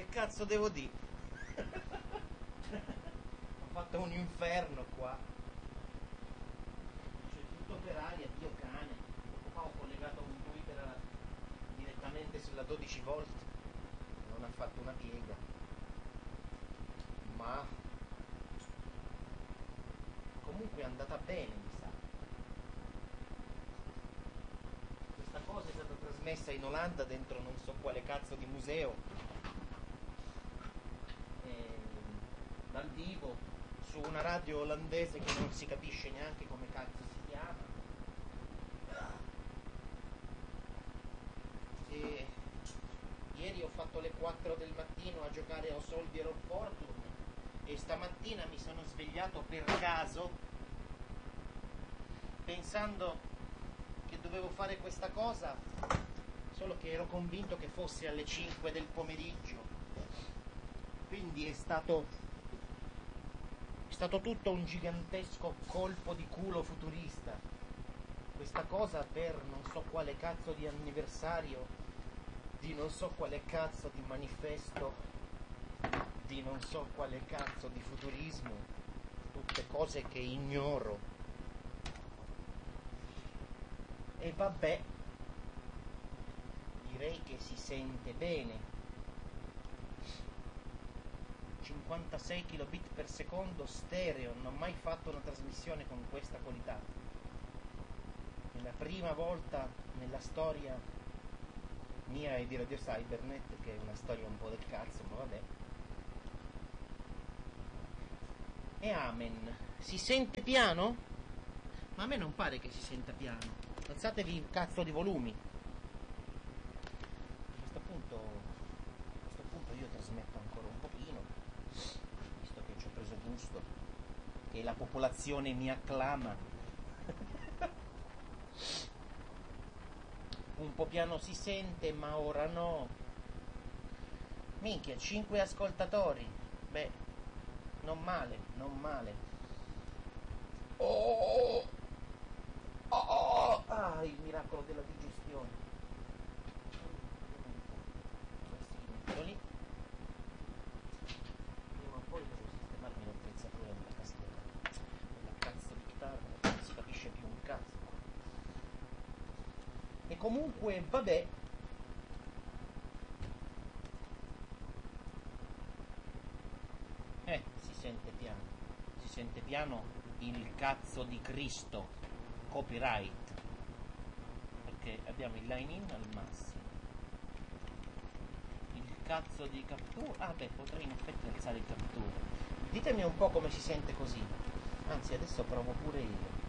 che cazzo devo dire? Ho fatto un inferno qua. C'è tutto per aria, Dio cane. Qua ho collegato un Twitter direttamente sulla 12 volt. Non ha fatto una piega. Ma comunque è andata bene, mi sa. Questa cosa è stata trasmessa in Olanda dentro non so quale cazzo di museo, dal vivo, su una radio olandese che non si capisce neanche come cazzo si chiama. E ieri ho fatto le 4 del mattino a giocare a Soldier of Fortune e stamattina mi sono svegliato per caso pensando che dovevo fare questa cosa, solo che ero convinto che fosse alle 5 del pomeriggio, quindi è stato tutto un gigantesco colpo di culo futurista. Questa cosa per non so quale cazzo di anniversario, di non so quale cazzo di manifesto, di non so quale cazzo di futurismo, tutte cose che ignoro. E vabbè, direi che si sente bene. 56 kilobit per secondo stereo, non ho mai fatto una trasmissione con questa qualità. È la prima volta nella storia mia e di Radio Cybernet, che è una storia un po' del cazzo, ma vabbè. E amen. Si sente piano? Ma a me non pare che si senta piano. Alzatevi il cazzo di volumi. A questo punto io trasmetto ancora un pochino, visto che ci ho preso gusto, che la popolazione mi acclama. Un po' piano si sente, ma ora no. Minchia, 5 ascoltatori. Beh, non male, non male. Oh! Oh! Ah, il miracolo della digestione. Questi li metto lì. Prima o poi devo sistemarmi l'attrezzatura della caschetta. Quella cazzo di chitarra, non si capisce più un cazzo. E comunque, vabbè. Si sente piano il cazzo di Cristo, copyright, perché abbiamo il line-in al massimo, il cazzo di captura, beh, potrei in effetti alzare il captura, ditemi un po' come si sente così, anzi adesso provo pure io.